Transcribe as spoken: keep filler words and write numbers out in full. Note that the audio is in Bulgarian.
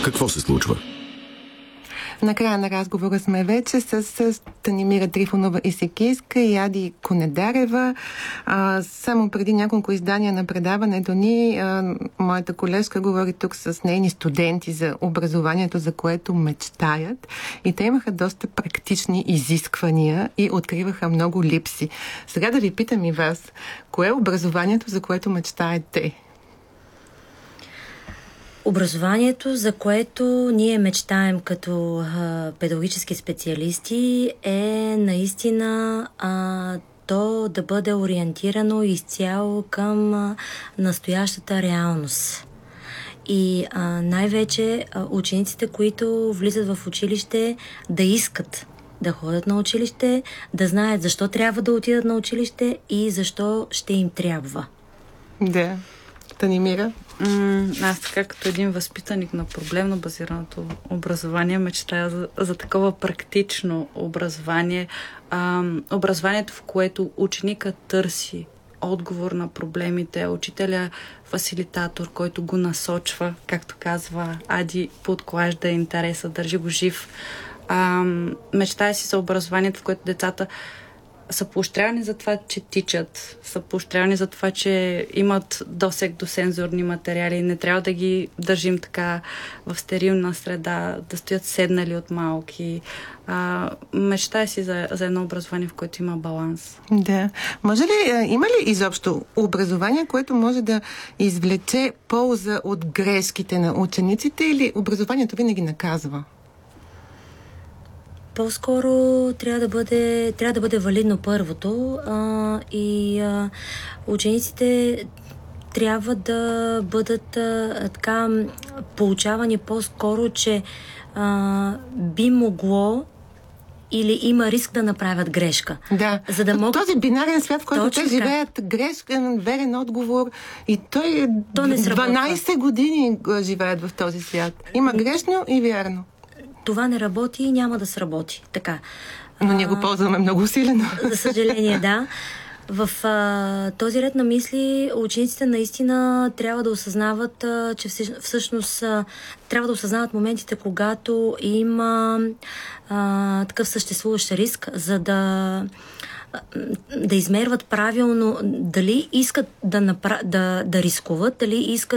Какво се случва? Накрая на разговора сме вече с, с Станимира Трифонова-Исекийска и Ади Конедарева. А, само преди няколко издания на предаването ни, а, моята колежка говори тук с нейни студенти за образованието, за което мечтаят. И те имаха доста практични изисквания и откриваха много липси. Сега да ви питам и вас, кое е образованието, за което мечтаете? Образованието, за което ние мечтаем като а, педагогически специалисти, е наистина а, то да бъде ориентирано изцяло към а, настоящата реалност. И а, най-вече а, учениците, които влизат в училище, да искат да ходят на училище, да знаят защо трябва да отидат на училище и защо ще им трябва. Да. Танимира? Mm, аз така като един възпитаник на проблемно базираното образование мечтая за, за такова практично образование. А, образованието, в което ученика търси отговор на проблемите, учителя фасилитатор, който го насочва, както казва Ади, подклажда интереса, държи го жив. А, мечтая си за образованието, в което децата са поощрявани за това, че тичат, са поощрявани за това, че имат досег до сензорни материали. Не трябва да ги държим така в стерилна среда, да стоят седнали от малки. А, мечтая си за, за едно образование, в което има баланс. Да. Може ли, има ли изобщо образование, което може да извлече полза от грешките на учениците, или образованието винаги наказва? По-скоро трябва да бъде, трябва да бъде валидно първото а, и а, учениците трябва да бъдат а, така получавани по-скоро, че а, би могло или има риск да направят грешка. Да, за да могат... този бинарен свят, в който Точно те живеят, грешка, верен отговор, и той То не дванайсет години живеят в този свят. Има грешно и вярно. Това не работи и няма да сработи. Така. Но ние го ползваме много усилено. За съжаление, да. В а, този ред на мисли учениците наистина трябва да осъзнават, а, че всъщност а, трябва да осъзнават моментите, когато има а, такъв съществуващ риск, за да да измерват правилно дали искат да, напра... да, да рискуват, дали искат